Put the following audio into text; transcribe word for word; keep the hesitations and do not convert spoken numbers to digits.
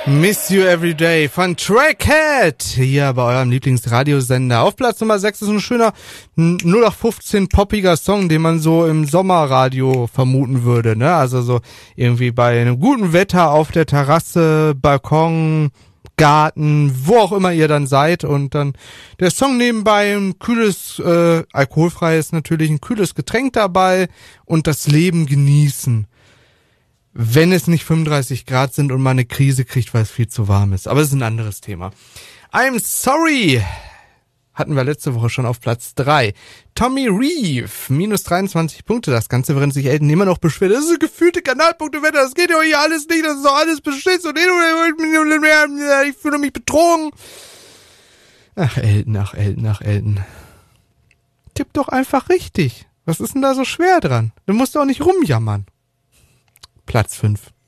Miss You Every Day von Trackhead hier bei eurem Lieblingsradiosender. Auf Platz Nummer sechs ist ein schöner null acht fünfzehn poppiger Song, den man so im Sommerradio vermuten würde, ne? Also so irgendwie bei einem guten Wetter auf der Terrasse, Balkon, Garten, wo auch immer ihr dann seid und dann der Song nebenbei, ein kühles, äh, alkoholfreies natürlich, ein kühles Getränk dabei und das Leben genießen. Wenn es nicht fünfunddreißig Grad sind und man eine Krise kriegt, weil es viel zu warm ist. Aber es ist ein anderes Thema. I'm Sorry hatten wir letzte Woche schon auf Platz drei. Tommy Reeve, minus dreiundzwanzig Punkte. Das Ganze, während sich Elton immer noch beschwert. Das ist eine gefühlte Kanalpunkte-Wette, das geht ja hier alles nicht, das ist doch alles beschissen und ich fühle mich betrogen. Ach Elton, ach Elton, ach Elton. Tipp doch einfach richtig. Was ist denn da so schwer dran? Du musst doch nicht rumjammern. Platz fünf.